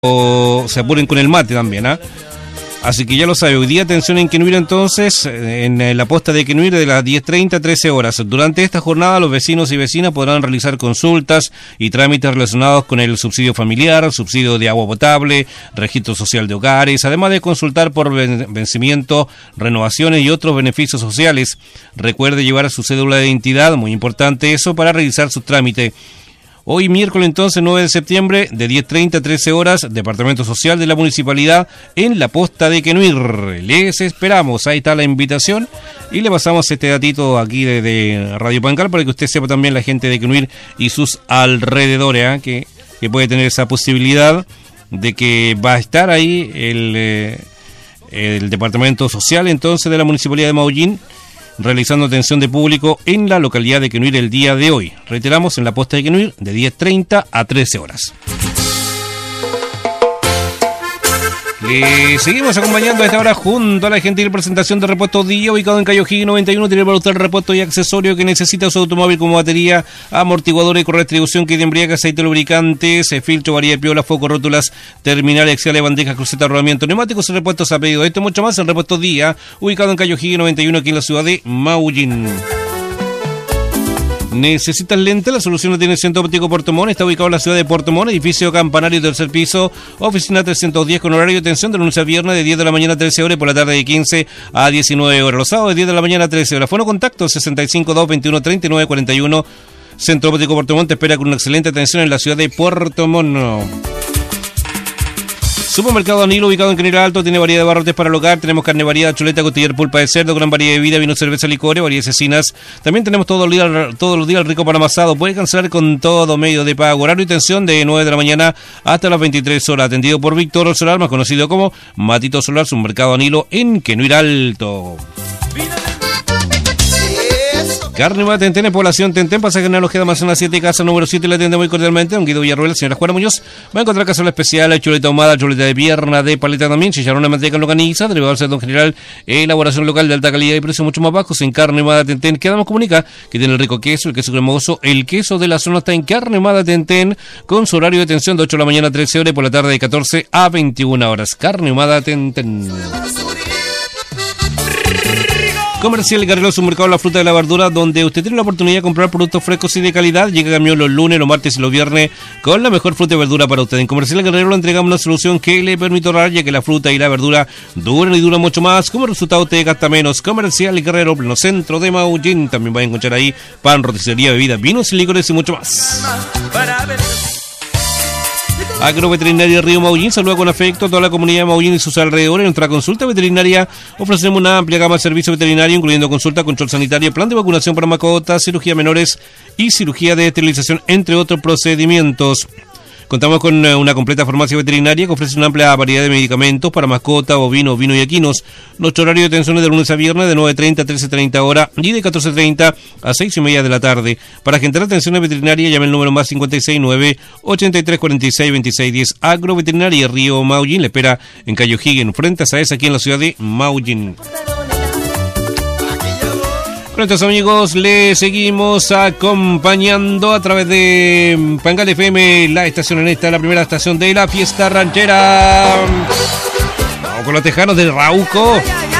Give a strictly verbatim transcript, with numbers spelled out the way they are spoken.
o se apuren con el mate también, ¿ah? ¿eh? Así que ya lo sabe, hoy día atención en Quenuir entonces, en la posta de Quenuir de las diez treinta a trece horas. Durante esta jornada los vecinos y vecinas podrán realizar consultas y trámites relacionados con el subsidio familiar, subsidio de agua potable, registro social de hogares, además de consultar por vencimiento, renovaciones y otros beneficios sociales. Recuerde llevar su cédula de identidad, muy importante eso, para realizar su trámite. Hoy miércoles entonces nueve de septiembre de diez treinta a trece horas, Departamento Social de la Municipalidad en la posta de Quenuir. Les esperamos, ahí está la invitación y le pasamos este datito aquí de, de Radio Pancal para que usted sepa también la gente de Quenuir y sus alrededores, ¿eh? que, que puede tener esa posibilidad de que va a estar ahí el, eh, el Departamento Social entonces de la Municipalidad de Maullín, realizando atención de público en la localidad de Quenuir el día de hoy. Reiteramos, en la posta de Quenuir de diez treinta a trece horas. Le seguimos acompañando a esta hora junto a la gentil presentación de Repuesto Día, ubicado en Calle O'Higgins noventa y uno. Tiene para usted el repuesto y accesorio que necesita su automóvil, como batería, amortiguador y corredistribución, kit de embriague, aceite, lubricantes, filtro, varilla de piola, foco, rótulas, terminales, axiales, bandejas, crucetas, rodamientos, neumáticos y repuestos a pedido. Esto y mucho más en Repuesto Día, ubicado en Calle O'Higgins noventa y uno, aquí en la ciudad de Maullín. ¿Necesitas lentes? La solución la tiene Centro Óptico Puerto Montt. Está ubicado en la ciudad de Puerto Montt, edificio campanario tercer piso, oficina trescientos diez con horario de atención de lunes a viernes de diez de la mañana a trece horas y por la tarde de quince a diecinueve horas. Los sábados de diez de la mañana a trece horas. Fono contacto sesenta y cinco, dos veintiuno, treinta y nueve cuarenta y uno. Centro Óptico Puerto Montt te espera con una excelente atención en la ciudad de Puerto Montt. Supermercado Danilo, ubicado en Quenuir Alto, tiene variedad de barrotes para el hogar. Tenemos carne variada, chuleta, costillar, pulpa de cerdo, gran variedad de bebida, vino, cerveza, licores, variedad de cecinas. También tenemos todos los días, todos los días el rico pan amasado. Puede cancelar con todo medio de pago. Horario y atención de nueve de la mañana hasta las veintitrés horas. Atendido por Víctor Solar, más conocido como Matito Solar, Supermercado Danilo en Quenuir Alto. Carne Humada Tentén, población Tentén, pasaje General Ojeda, Almacén siete, casa número siete, le atiende muy cordialmente don Guido Villarruel, señora Juana Muñoz. Va a encontrar cazuela especial, chuleta ahumada, chuleta de pierna, de paleta también, chicharrón de manteca en longaniza, derivados de don general, elaboración local de alta calidad y precios mucho más bajos en Carne Humada Tentén. Que además comunica que tiene el rico queso, el queso cremoso, el queso de la zona está en Carne Humada Tentén, con su horario de atención de ocho de la mañana a trece horas y por la tarde de catorce a veintiuna horas. Carne Humada Tentén. Comercial Guerrero, Supermercado La Fruta y la Verdura, donde usted tiene la oportunidad de comprar productos frescos y de calidad. Llega camión los lunes, los martes y los viernes con la mejor fruta y verdura para usted. En Comercial Guerrero le entregamos una solución que le permite ahorrar, ya que la fruta y la verdura duran y duran mucho más. Como resultado usted gasta menos. Comercial Guerrero, pleno centro de Maullín. También va a encontrar ahí pan, roticería, bebidas, vinos y licores y mucho más. Agroveterinaria Río Maullín saluda con afecto a toda la comunidad de Maullín y sus alrededores. En nuestra consulta veterinaria ofrecemos una amplia gama de servicios veterinarios, incluyendo consulta, control sanitario, plan de vacunación para mascotas, cirugía menores y cirugía de esterilización, entre otros procedimientos. Contamos con una completa farmacia veterinaria que ofrece una amplia variedad de medicamentos para mascotas, bovinos, vinos y equinos. Nuestro horario de atención es de lunes a viernes de nueve treinta a trece treinta horas y de catorce treinta a seis y media de la tarde. Para agendar atención veterinaria, llame el número más cincuenta y seis nueve, ochenta y tres cuarenta y seis, veintiséis diez. Agroveterinaria Río Maullín le espera en Calle O'Higgins, frente a Saez, aquí en la ciudad de Maullín. Con nuestros amigos le seguimos acompañando a través de Pangal F M, la estación en esta, la primera estación de la fiesta ranchera. Vamos con los tejanos de Rauco.